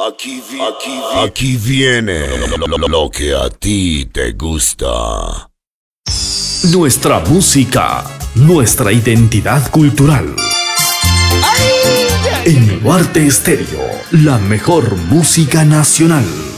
Aquí viene lo que a ti te gusta. Nuestra música, nuestra identidad cultural. En Baluarte Estéreo, la mejor música nacional.